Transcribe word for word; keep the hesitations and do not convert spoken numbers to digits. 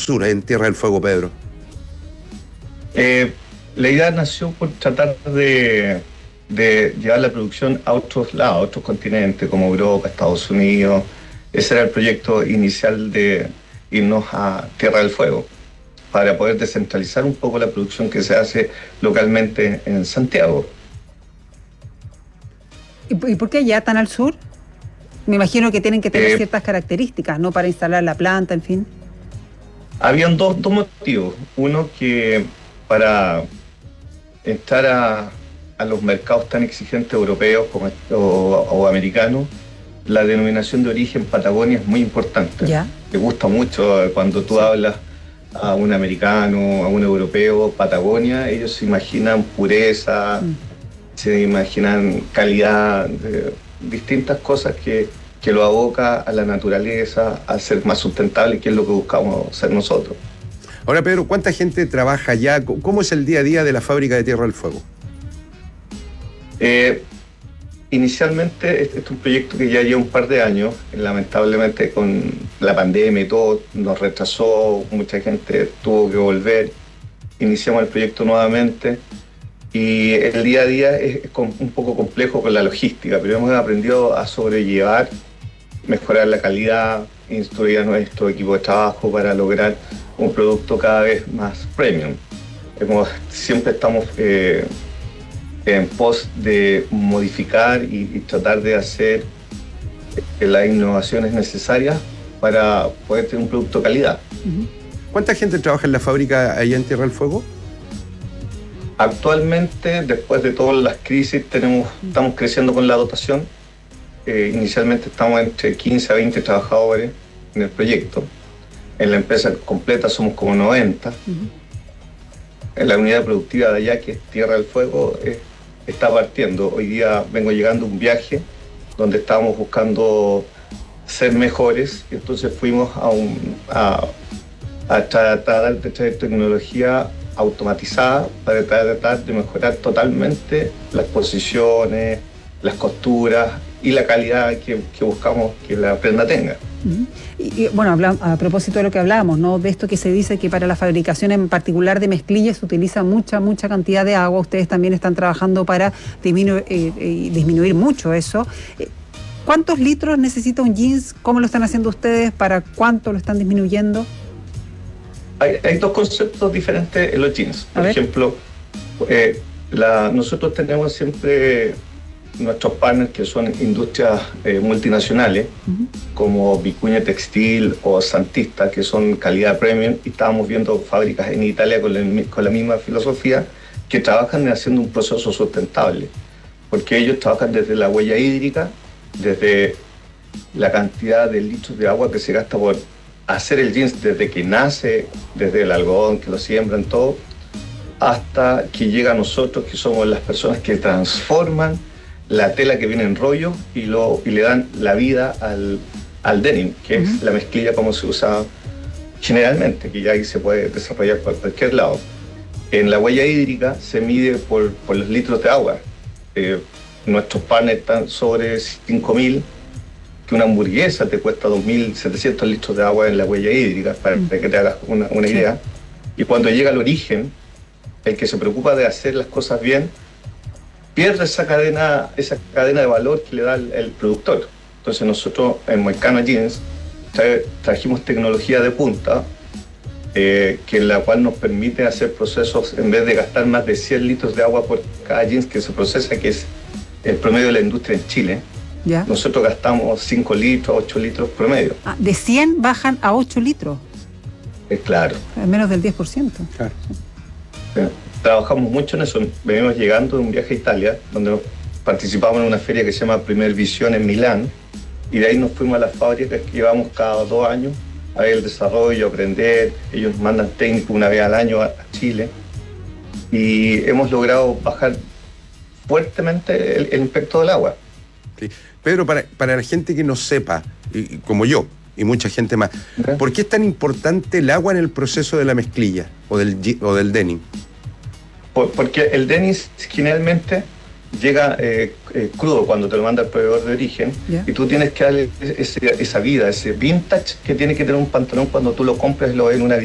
sur, en Tierra del Fuego, Pedro? Eh, la idea nació por tratar de, de llevar la producción a otros lados, a otros continentes, como Europa, Estados Unidos. Ese era el proyecto inicial de irnos a Tierra del Fuego, para poder descentralizar un poco la producción que se hace localmente en Santiago. ¿Y por qué allá tan al sur? Me imagino que tienen que tener eh, ciertas características, ¿no? Para instalar la planta, en fin. Habían dos, dos motivos. Uno, que para entrar a, a los mercados tan exigentes europeos como, o, o americanos, la denominación de origen Patagonia es muy importante. ¿Ya? Te gusta mucho cuando tú sí. hablas a un americano, a un europeo, Patagonia, ellos se imaginan pureza, mm. se imaginan calidad, de distintas cosas que, que lo aboca a la naturaleza, a ser más sustentable, que es lo que buscamos ser nosotros. Ahora, Pedro, ¿cuánta gente trabaja allá? ¿Cómo es el día a día de la fábrica de Tierra del Fuego? Eh, inicialmente, este es un proyecto que ya lleva un par de años. Lamentablemente, con la pandemia y todo, nos retrasó, mucha gente tuvo que volver. Iniciamos el proyecto nuevamente. Y el día a día es un poco complejo con la logística, pero hemos aprendido a sobrellevar, mejorar la calidad, instruir a nuestro equipo de trabajo para lograr un producto cada vez más premium. Hemos, siempre estamos eh, en pos de modificar y, y tratar de hacer eh, las innovaciones necesarias para poder tener un producto de calidad. ¿Cuánta gente trabaja en la fábrica allá en Tierra del Fuego? Actualmente, después de todas las crisis, tenemos, estamos creciendo con la dotación. Eh, inicialmente estamos entre quince a veinte trabajadores en el proyecto. En la empresa completa somos como noventa. Uh-huh. En la unidad productiva de allá, que es Tierra del Fuego, eh, está partiendo. Hoy día vengo llegando a un viaje donde estábamos buscando ser mejores, y entonces fuimos a, un, a, a tratar de traer tecnología automatizada para tratar de mejorar totalmente las posiciones, las costuras y la calidad que, que buscamos que la prenda tenga. Uh-huh. Y, y bueno, habla, a propósito de lo que hablábamos, ¿no? De esto que se dice que para la fabricación en particular de mezclillas se utiliza mucha, mucha cantidad de agua. Ustedes también están trabajando para disminu- eh, eh, disminuir mucho eso. ¿Cuántos litros necesita un jeans? ¿Cómo lo están haciendo ustedes? ¿Para cuánto lo están disminuyendo? Hay, hay dos conceptos diferentes en los jeans. Por ejemplo, eh, la, nosotros tenemos siempre nuestros partners que son industrias eh, multinacionales, uh-huh. como Vicuña Textil o Santista, que son calidad premium, y estábamos viendo fábricas en Italia con, el, con la misma filosofía, que trabajan haciendo un proceso sustentable, porque ellos trabajan desde la huella hídrica, desde la cantidad de litros de agua que se gasta por hacer el jeans desde que nace, desde el algodón que lo siembran, todo, hasta que llega a nosotros, que somos las personas que transforman la tela que viene en rollo y, lo, y le dan la vida al, al denim, que uh-huh. es la mezclilla como se usa generalmente, que ya ahí se puede desarrollar por cualquier lado. En la huella hídrica se mide por, por los litros de agua. Eh, nuestros partners están sobre cinco mil, que una hamburguesa te cuesta dos mil setecientos litros de agua en la huella hídrica, para mm. que te hagas una, una idea. Sí. Y cuando llega al origen, el que se preocupa de hacer las cosas bien, pierde esa cadena, esa cadena de valor que le da el, el productor. Entonces nosotros en Moicano Jeans tra- trajimos tecnología de punta, eh, que la cual nos permite hacer procesos, en vez de gastar más de cien litros de agua por cada jeans que se procesa, que es el promedio de la industria en Chile. ¿Ya? Nosotros gastamos cinco litros, ocho litros promedio. Ah, de cien bajan a ocho litros. Eh, claro. Es menos del diez por ciento. Claro. Sí. Trabajamos mucho en eso. Venimos llegando de un viaje a Italia, donde participamos en una feria que se llama Primer Visión en Milán, y de ahí nos fuimos a las fábricas que llevamos cada dos años a ver el desarrollo, aprender. Ellos nos mandan técnicos una vez al año a Chile, y hemos logrado bajar fuertemente el, el impacto del agua. Sí. Pedro, para, para la gente que no sepa, y, como yo, y mucha gente más, ¿okay? ¿Por qué es tan importante el agua en el proceso de la mezclilla o del, o del denim? Por, porque el denim generalmente llega eh, eh, crudo cuando te lo manda el proveedor de origen, yeah. y tú tienes que darle ese, esa vida, ese vintage que tiene que tener un pantalón cuando tú lo compras y lo ves en una